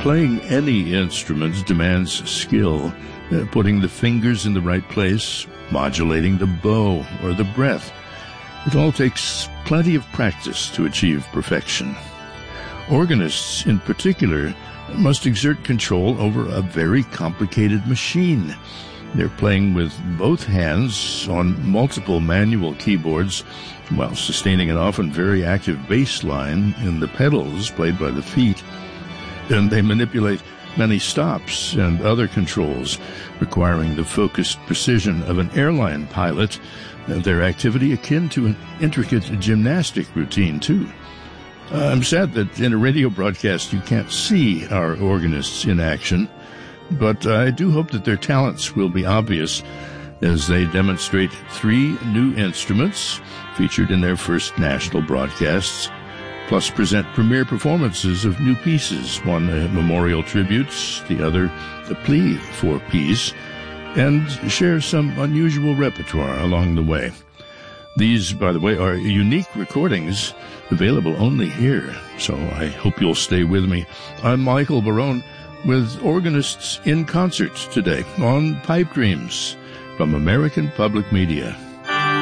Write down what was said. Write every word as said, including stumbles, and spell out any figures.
Playing any instrument demands skill, uh, putting the fingers in the right place, modulating the bow or the breath. It all takes plenty of practice to achieve perfection. Organists, in particular, must exert control over a very complicated machine. They're playing with both hands on multiple manual keyboards while sustaining an often very active bass line in the pedals played by the feet. And they manipulate many stops and other controls, requiring the focused precision of an airline pilot, their activity akin to an intricate gymnastic routine, too. Uh, I'm sad that in a radio broadcast you can't see our organists in action, but I do hope that their talents will be obvious as they demonstrate three new instruments featured in their first national broadcasts, plus present premiere performances of new pieces, one a memorial tribute, the other a plea for peace, and share some unusual repertoire along the way. These, by the way, are unique recordings available only here, so I hope you'll stay with me. I'm Michael Barone with Organists in Concert today on Pipe Dreams from American Public Media.